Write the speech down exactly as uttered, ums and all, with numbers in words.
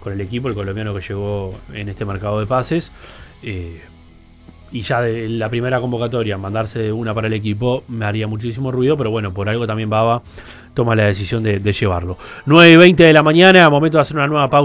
con el equipo, el colombiano que llegó en este mercado de pases. Eh, y ya de la primera convocatoria, mandarse una para el equipo, me haría muchísimo ruido, pero bueno, por algo también Bava toma la decisión de, de llevarlo. nueve y veinte de la mañana, momento de hacer una nueva pausa.